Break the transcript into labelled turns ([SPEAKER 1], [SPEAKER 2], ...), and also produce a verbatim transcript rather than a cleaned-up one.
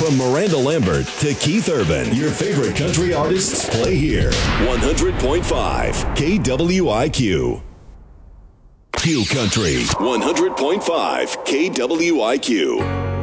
[SPEAKER 1] From Miranda Lambert to Keith Urban, your favorite country artists play here. one hundred point five K W I Q. Q Country, one hundred point five K W I Q.